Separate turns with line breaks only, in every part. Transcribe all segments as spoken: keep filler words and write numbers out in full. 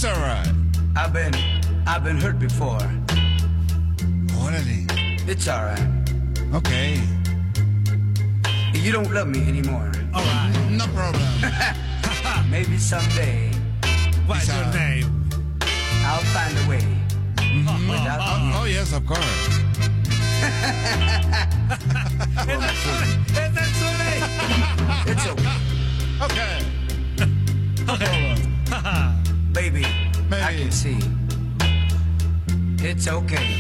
alright.
I've been, I've been hurt before.
Órale.
It's alright.
Okay.
You don't love me anymore.
Alright. No problem.
Maybe someday
What's your name?
I'll find a way.
Mm-hmm.
Without
oh,
you.
oh, yes, of course.
It's okay.
Okay.
Baby,
Maybe.
I can see. It's okay.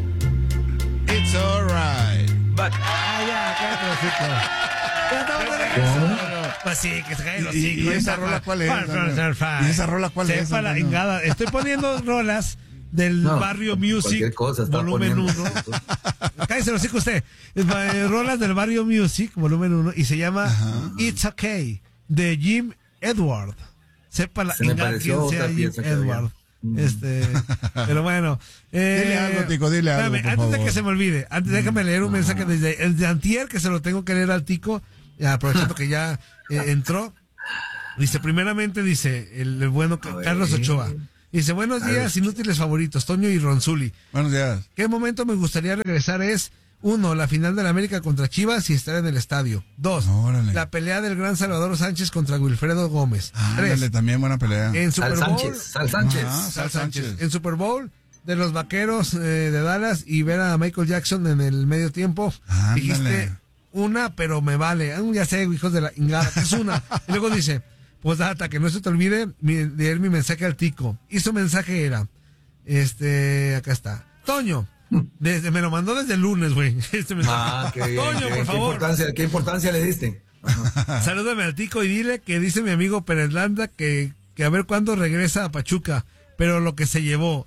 It's alright.
But
Ah, ya, cállate los hijos. Ya estamos de regreso. Pues sí, que se caen los
¿Y- y
hijos.
esa rola cuál es, Antonio? ¿Y esa rola cuál es,
Sepa la
Antonio?
ingada. Estoy poniendo rolas del
No,
Barrio Music,
cualquier cosa está
volumen
poniendo.
uno. Cállese los hijos usted. Eh, Rolas del Barrio Music, volumen uno, y se llama
Ajá.
It's Okay, de Jim Edward. Sepa la
Se me
ingada
pareció
quién sea
otra
Jim
pieza que había.
Edward. Este, pero bueno. Eh,
Dile algo, Tico, dile algo,
espérame,
por
antes de
favor.
que se me olvide, antes déjame leer un mensaje desde el de antier que se lo tengo que leer al Tico, aprovechando que ya eh, entró. Dice, primeramente dice el, el bueno
A ver.
Carlos Ochoa. Dice, buenos
A
días,
ver.
inútiles favoritos, Toño y Ronzuli.
Buenos días.
¿Qué momento me gustaría regresar es? Uno, la final de la América contra Chivas y estar en el estadio. Dos,
Órale.
la pelea del gran Salvador Sánchez contra Wilfredo Gómez.
Ándale,
Tres,
también buena pelea.
en Super
Sal
Bowl.
Sánchez, Sal Sánchez.
Ajá.
Sal
Sal
Sánchez.
Sánchez.
En Super Bowl de los Vaqueros eh, de Dallas y ver a Michael Jackson en el medio tiempo.
Ándale.
Dijiste una, pero me vale. Ah, ya sé, hijos de la ingada, que es una. Y luego dice, pues data, que no se te olvide mi, leer mi mensaje al Tico. Y su mensaje era, este, acá está. Toño, desde, me lo mandó desde el lunes, güey. Este mensaje.
Ah, qué bien.
Toño,
qué,
por
bien. ¿Qué
favor.
importancia, ¿Qué importancia le diste?
Salúdame al Tico y dile que dice mi amigo Pérez Landa que, que a ver cuándo regresa a Pachuca, pero lo que se llevó.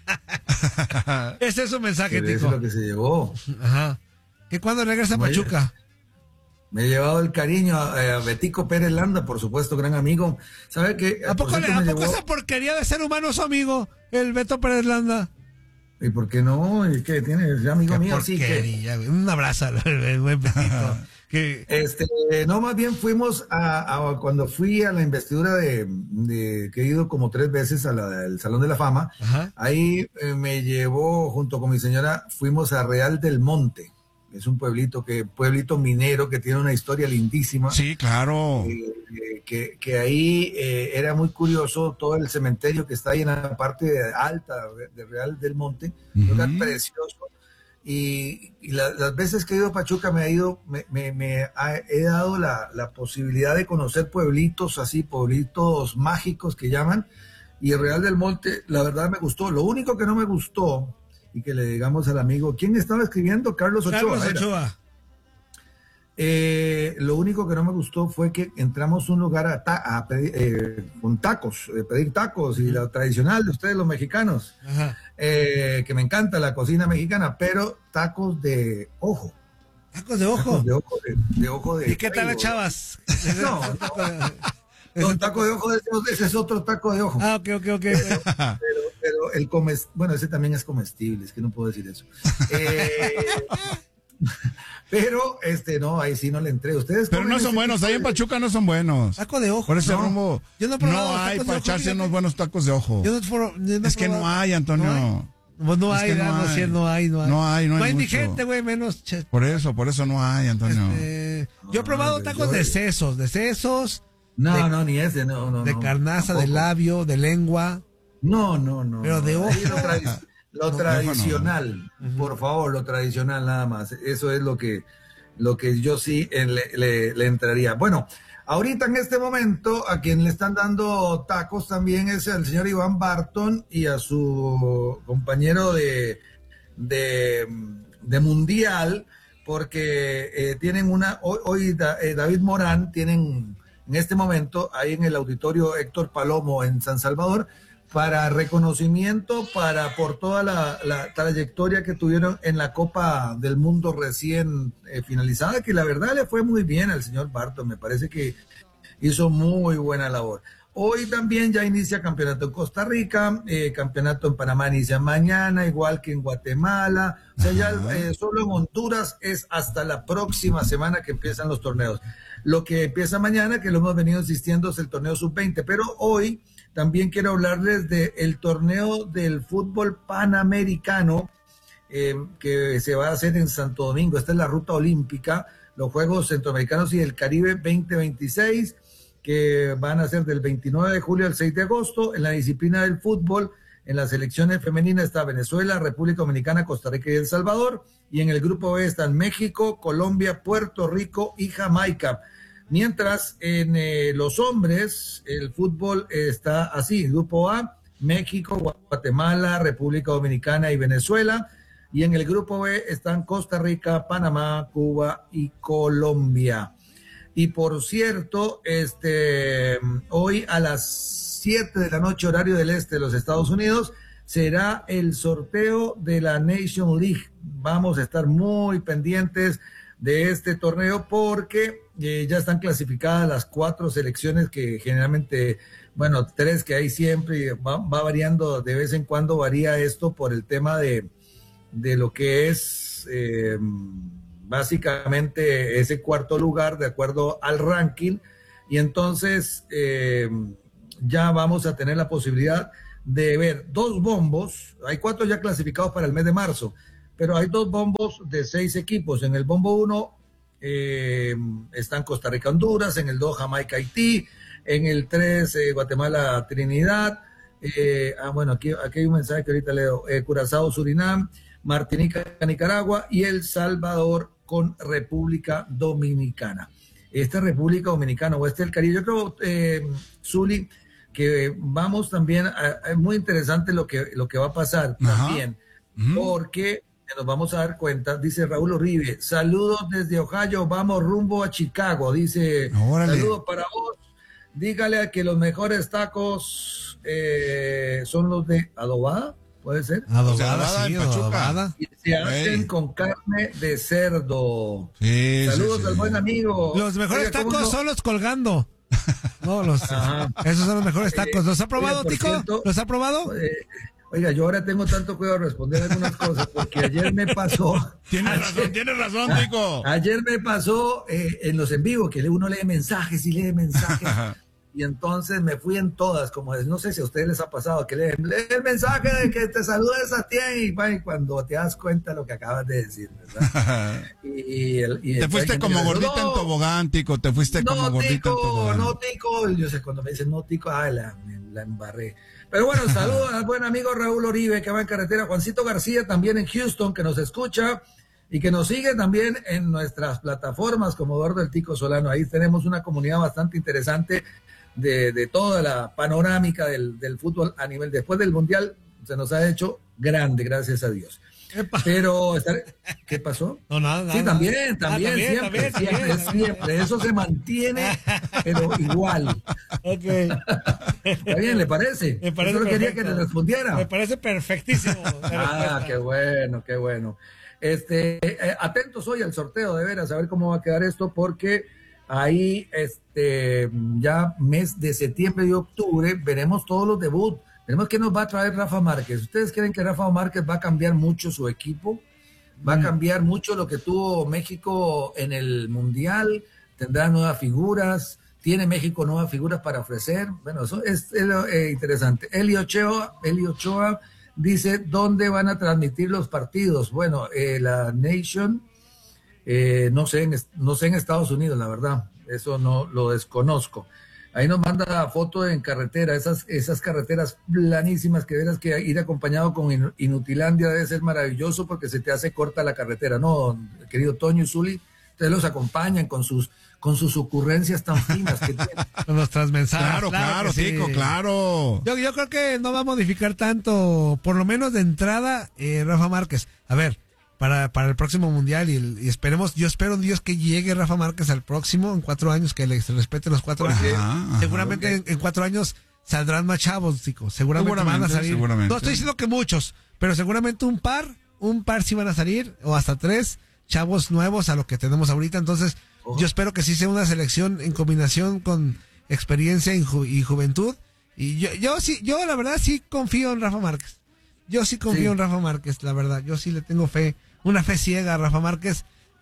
Ese es su mensaje,
Que eso
Tico.
es lo que se llevó.
Ajá. ¿Que cuándo regresa a
Oye.
Pachuca?
Me he llevado el cariño a, a Betico Pérez Landa, por supuesto, gran amigo. ¿Sabe qué?
¿A poco,
Por
le,
cierto,
¿a
me
poco
llevó-
esa porquería de ser humano su amigo, el Beto Pérez Landa?
¿Y por qué no? ¿Y qué tiene? Es amigo
Qué
mío, sí que.
porquería, güey. Un abrazo al al buen Betito. Que,
Este, no, más bien fuimos a, a- cuando fui a la investidura de, de que he ido como tres veces a la- al Salón de la Fama.
Ajá.
Ahí eh, me llevó junto con mi señora, fuimos a Real del Monte. Es un pueblito que pueblito minero que tiene una historia lindísima.
Sí, claro.
Eh, eh, que, que ahí eh, era muy curioso todo el cementerio que está ahí en la parte alta de Real del Monte, un lugar
Ujú.
precioso. Y, y la- las veces que he ido a Pachuca me ha ido, me, me, me ha- he dado la, la posibilidad de conocer pueblitos así, pueblitos mágicos que llaman, y el Real del Monte, la verdad me gustó. Lo único que no me gustó, y que le digamos al amigo, ¿quién estaba escribiendo? Carlos Ochoa.
Carlos
era.
Ochoa.
Eh, lo único que no me gustó fue que entramos a un lugar a, ta- a pedir, eh, con tacos, eh, pedir tacos, y lo tradicional de ustedes los mexicanos,
Ajá.
eh, que me encanta la cocina mexicana, pero tacos de ojo.
Tacos de ojo.
Tacos de ojo de, de ojo de
¿Y qué tal las
cuello.
chavas?
No, No, taco de ojo, ese, ese es otro taco de ojo.
Ah, ok, ok, ok.
Pero, pero el comes, bueno, ese también es comestible, es que no puedo decir eso. Eh, pero, este, no, ahí sí no le entré. Ustedes
Pero
comen
no son
ese
buenos,
tipo
ahí en
de-
Pachuca no son buenos.
Taco de ojo.
Por ese
No.
rumbo
Yo no he probado
no
los
hay
tacos de
para
ojo,
echarse
fíjate.
unos buenos tacos de ojo.
Yo no, he probado- yo no he
Es que no
probado.
hay, Antonio.
¿No hay? Pues no
Es
hay,
que
¿verdad?
no
no,
hay.
sí, no hay, no hay.
No hay, no hay
ni
mucho.
gente, güey, menos. che-
Por eso, por eso no hay, Antonio.
este, yo he probado
No,
tacos
yo-
de sesos, de sesos,
No,
de-
no, ni ese, no, no.
de
no,
carnaza, de
tampoco.
labio, de lengua.
No, no, no.
Pero de
no. Ahí
ojo.
Lo, tradi- lo
No,
tradicional, por favor, lo tradicional nada más. Eso es lo que, lo que yo sí eh, le, le- le entraría. Bueno, ahorita en este momento a quien le están dando tacos también es al señor Iván Barton y a su compañero de, de, de Mundial, porque eh, tienen una, hoy, hoy Da- eh, David Morán tienen en este momento ahí en el auditorio Héctor Palomo en San Salvador, para reconocimiento, para por toda la, la trayectoria que tuvieron en la Copa del Mundo recién eh, finalizada, que la verdad le fue muy bien al señor Barton, me parece que hizo muy buena labor. Hoy también ya inicia campeonato en Costa Rica, eh, campeonato en Panamá inicia mañana, igual que en Guatemala, o sea, ya eh, solo en Honduras es hasta la próxima semana que empiezan los torneos. Lo que empieza mañana, que lo hemos venido insistiendo, es el torneo sub veinte, pero hoy también quiero hablarles del torneo del fútbol panamericano eh, que se va a hacer en Santo Domingo. Esta es la ruta olímpica, los Juegos Centroamericanos y del Caribe veinte veintiséis, que van a ser del veintinueve de julio al seis de agosto. En la disciplina del fútbol, en las selecciones femeninas está Venezuela, República Dominicana, Costa Rica y El Salvador. Y en el grupo B están México, Colombia, Puerto Rico y Jamaica. Mientras en eh, los hombres, el fútbol está así: grupo A, México, Guatemala, República Dominicana y Venezuela. Y en el grupo B están Costa Rica, Panamá, Cuba y Colombia. Y por cierto, este, hoy a las siete de la noche, horario del este de los Estados Unidos, será el sorteo de la Nation League. Vamos a estar muy pendientes de este torneo porque eh, ya están clasificadas las cuatro selecciones que generalmente, bueno, tres que hay siempre, va, va variando, de vez en cuando varía esto por el tema de, de lo que es eh, básicamente ese cuarto lugar de acuerdo al ranking, y entonces eh, ya vamos a tener la posibilidad de ver dos bombos. Hay cuatro ya clasificados para el mes de marzo, pero hay dos bombos de seis equipos. En el bombo uno eh, están Costa Rica, Honduras; en el dos, Jamaica, Haití; en el tres, eh, Guatemala, Trinidad; eh, ah, bueno, aquí, aquí hay un mensaje que ahorita leo: eh, Curazao, Surinam; Martinica, Nicaragua; y El Salvador con República Dominicana. Esta República Dominicana o este el Caribe, yo creo, eh, Zuli, que vamos también, es muy interesante lo que, lo que va a pasar. Ajá. También, uh-huh. Porque nos vamos a dar cuenta, dice Raúl Uribe: saludos desde Ohio, vamos rumbo a Chicago, dice. Órale. Saludos para vos, dígale que los mejores tacos eh, son los de adobada, ¿puede ser?
Adobada, sí,
en Pachuca.
Adobada.
Y se hacen hey. con carne de cerdo.
Sí,
saludos
sí, sí.
al buen amigo.
Los mejores Oiga, tacos no? son los colgando. No, los, esos son los mejores tacos. ¿Los ha probado, Oiga, Tico? Cierto, ¿Los ha probado?
Eh, oiga, yo ahora tengo tanto cuidado de responder algunas cosas porque ayer me pasó.
Tienes razón, tienes razón, Tico.
Ayer me pasó eh, en los en vivo que uno lee mensajes y lee mensajes. Y entonces me fui en todas, como es, no sé si a ustedes les ha pasado, que leen, leen el mensaje de que te saludes a ti y, y cuando te das cuenta de lo que acabas de decir, ¿verdad? y, y el, y
te fuiste como gordita no, en tobogán, Tico, te fuiste
no,
como gordita
tico,
en tobogán.
No, Tico, yo sé, cuando me dicen no, Tico, ay, la, la embarré. Pero bueno, saludos al buen amigo Raúl Uribe, que va en carretera; Juancito García, también en Houston, que nos escucha y que nos sigue también en nuestras plataformas como Eduardo el Tico Solano. Ahí tenemos una comunidad bastante interesante De, de toda la panorámica del, del fútbol a nivel, después del Mundial, se nos ha hecho grande, gracias a Dios. Epa. Pero, estar, ¿qué pasó?
No, nada, nada.
Sí, también, también, ah, también siempre, también, siempre, también. siempre, eso se mantiene, pero igual.
Ok.
¿Está bien, le parece?
Me parece
Eso lo quería
perfecto.
que le respondiera.
Me parece perfectísimo.
Ah, qué bueno, qué bueno. Este, eh, atentos hoy al sorteo, de veras, a ver cómo va a quedar esto, porque ahí, este, ya mes de septiembre y octubre, veremos todos los debuts. Veremos qué nos va a traer Rafa Márquez. ¿Ustedes creen que Rafa Márquez va a cambiar mucho su equipo? ¿Va a cambiar mucho lo que tuvo México en el Mundial? ¿Tendrá nuevas figuras? ¿Tiene México nuevas figuras para ofrecer? Bueno, eso es, es eh, interesante. Eli Ochoa, Eli Ochoa dice, ¿dónde van a transmitir los partidos? Bueno, eh, la Nation... Eh, no sé, en, no sé en Estados Unidos, la verdad, eso no lo desconozco. Ahí nos manda foto en carretera, esas, esas carreteras planísimas, que verás que ir acompañado con Inutilandia debe ser maravilloso porque se te hace corta la carretera, ¿no, querido Toño y Zuli? Ustedes los acompañan con sus con sus ocurrencias tan finas que tienen.
Con nuestras mensajes.
Claro, claro, Tico, sí. claro.
Yo, yo creo que no va a modificar tanto, por lo menos de entrada, eh, Rafa Márquez. A ver, Para, para el próximo mundial y, el, y esperemos, yo espero en Dios que llegue Rafa Márquez al próximo, en cuatro años, que le se respete los cuatro años. Ajá, seguramente ajá, okay. en, en cuatro años saldrán más chavos, chicos. Seguramente, seguramente van a salir. No estoy diciendo que muchos, pero seguramente un par, un par sí van a salir, o hasta tres chavos nuevos a lo que tenemos ahorita. Entonces, oh. yo espero que sí sea una selección en combinación con experiencia y, ju y juventud. Y yo, yo sí, yo la verdad sí confío en Rafa Márquez. Yo sí confío sí. en Rafa Márquez, la verdad. Yo sí le tengo fe, una fe ciega a Rafa Márquez.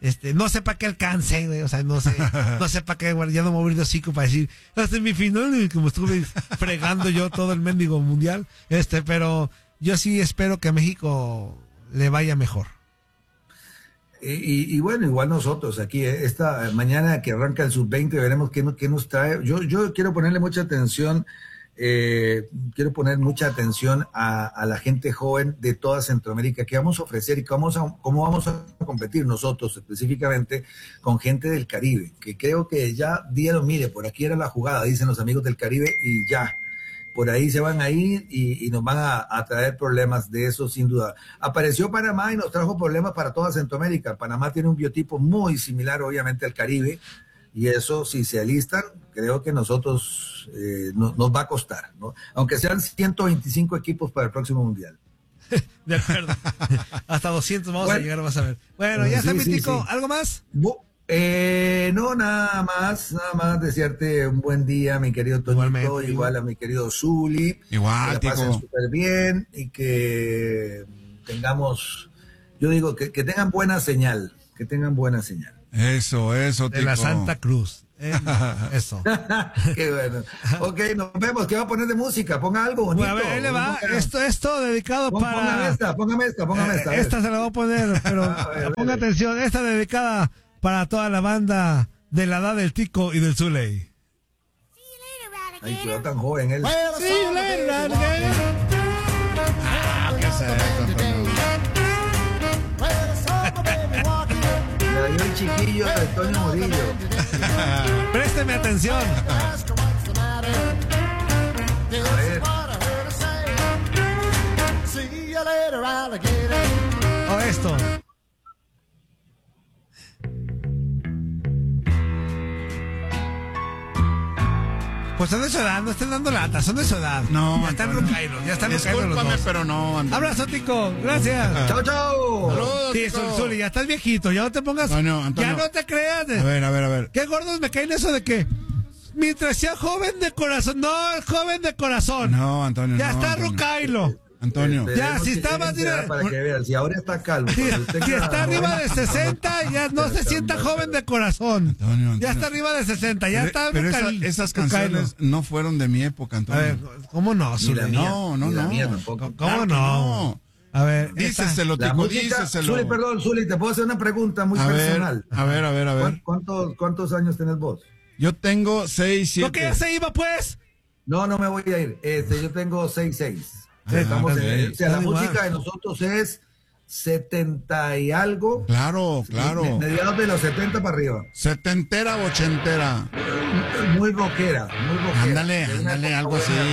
Este, no sé para qué alcance, güey, o sea, no sé, no sé para qué, güey, ya no me voy a abrir de hocico para decir, la semifinal, y como estuve fregando yo todo el mendigo mundial, este, pero yo sí espero que a México le vaya mejor.
Y, y, y bueno, igual nosotros aquí, eh, esta mañana que arranca el sub veinte, veremos qué, no- qué nos trae. Yo, yo quiero ponerle mucha atención, eh, quiero poner mucha atención a, a la gente joven de toda Centroamérica, qué vamos a ofrecer y cómo vamos a, cómo vamos a competir nosotros específicamente con gente del Caribe, que creo que ya dieron, mire, por aquí era la jugada, dicen los amigos del Caribe, y ya. Por ahí se van a ir y, y nos van a, a traer problemas de eso, sin duda. Apareció Panamá y nos trajo problemas para toda Centroamérica. Panamá tiene un biotipo muy similar, obviamente, al Caribe, y eso, si se alistan, creo que nosotros eh, no- nos va a costar, ¿no? Aunque sean ciento veinticinco equipos para el próximo Mundial.
De acuerdo. Hasta doscientos vamos
Bueno.
a llegar, vas a ver. Bueno, ya
Sí,
está, mi
sí,
tico,
sí.
¿algo más?
Bu- eh, no, nada más, nada más desearte un buen día, mi querido Toñito,
Igualmente.
igual a mi querido Zuli.
Igual,
que la pasen
Tico.
súper bien y que tengamos, yo digo, que, que tengan buena señal, que tengan buena señal.
Eso, eso,
De
Tico.
la Santa Cruz. Eh, eso.
Qué bueno. Ok, nos vemos. ¿Qué va a poner de música? Ponga algo bonito.
Bueno, a ver, ahí le va.
Ponga-
Esto, esto dedicado
pon- Póngame
para.
esta, póngame esta, póngame esta. a
Eh,
ver.
esta se la voy a poner, pero
A ver,
ponga
dale.
atención. Esta dedicada para toda la banda de la edad del Tico y del Zuley.
Ay, pero tan joven él.
See you later, alligator.
¿Qué es eso, Antonio?
Me dio el chiquillo de Toño Murillo.
Présteme atención.
A ver.
O esto. Pues son de su edad, no estén dando lata, son de su edad.
No,
ya están
Antonio.
rucairos, ya están rucairos los
Discúlpame,
dos.
pero no, Antonio.
Abrazo, Tico, gracias.
Chao, chao.
Saludos,
Sí,
Tico.
Zul- Zuli, ya estás viejito, ya no te pongas.
Antonio, Antonio.
Ya no te creas.
A ver, a ver, a ver.
Qué gordos me caen eso de que mientras sea joven de corazón, no, es joven de corazón.
No, Antonio,
ya
no,
está
Antonio.
rucailo.
Antonio.
Esperemos
Ya, si
que
está
llegue
más
esa edad
dire-
Para que vean, si ahora está calvo.
Si,
cuando tenga
si está arriba de
noventa,
sesenta, ya no se sienta joven de corazón.
Antonio, Antonio.
Ya está arriba de sesenta, ya
Pero-
está
Pero esa-
rucail-
esas
rucailo.
canciones no fueron de mi época,
A
Antonio.
ver, ¿cómo no,
Ni la
Zuli?
mía,
No, no,
ni la
no.
mía tampoco.
¿Cómo
Claro que
no?
no.
A ver, esta-
Díceselo,
La
Tico,
música,
díceselo.
Zuli, perdón, Zuli, te puedo hacer una pregunta muy
A ver,
personal.
a ver, a ver, a ver.
¿Cuán- ¿Cuántos, ¿Cuántos años tenés vos?
Yo tengo seis,
¿Lo que
siete.
ya se iba, pues?
No, no me voy a ir. Este, yo tengo seis seis.
Ah,
Estamos en-
ok.
o sea, la
Está igual.
música de nosotros es setenta y algo.
Claro, claro.
me- Mediados de los setenta para arriba.
Setentera, ochentera.
Muy rockera, muy rockera.
Ándale,
De una
ándale,
época
algo así.
buena.